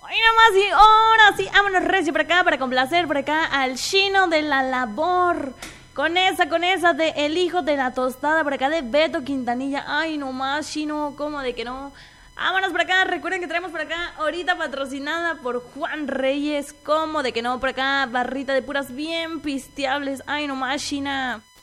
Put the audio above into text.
Ay, nomás y ahora sí, vámonos recio por acá para complacer por acá al chino de la labor. Con esa de El hijo de la tostada por acá de Beto Quintanilla. Ay, nomás, chino, ¿cómo de que no? Vámonos por acá, recuerden que traemos por acá ahorita patrocinada por Juan Reyes. ¿Cómo de que no? Por acá, barrita de puras bien pisteables. Ay, nomás, china.